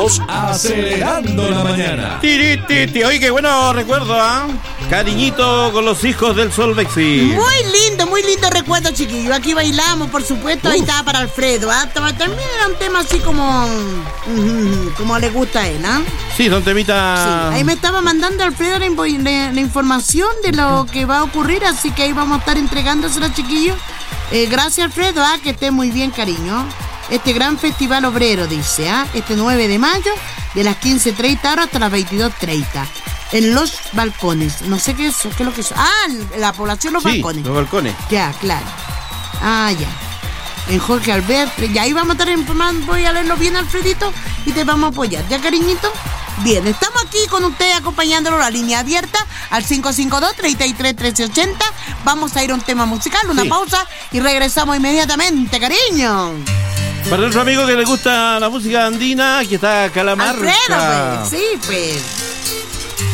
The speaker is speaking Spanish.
Somos Acelerando la Mañana. Tirititi. Oye, qué bueno recuerdo, ¿ah? Cariñito con los hijos del Solvexi. Muy lindo recuerdo, chiquillo. Aquí bailamos, por supuesto. Ahí estaba para Alfredo, ¿ah? También era un tema así como le gusta a él, ¿ah? Sí, son temitas. Sí, ahí me estaba mandando Alfredo la información de lo que va a ocurrir, así que ahí vamos a estar entregándosela, chiquillos. Gracias, Alfredo, que esté muy bien, cariño. Este gran festival obrero, dice, este 9 de mayo, de las 15:30 horas hasta las 22:30. En Los Balcones. No sé qué es lo que es. La población Los Balcones. Los Balcones. Ya, claro. Ya. En Jorge Alberto. Y ahí vamos a estar informando. Voy a leerlo bien, Alfredito, y te vamos a apoyar. ¿Ya, cariñito? Bien, estamos aquí con usted acompañándolo, la línea abierta al 552-33-1380. Vamos a ir a un tema musical, una pausa, y regresamos inmediatamente, cariño. Para nuestro amigo que le gusta la música andina, aquí está Calamarca. Alfredo, pues. Sí, pues.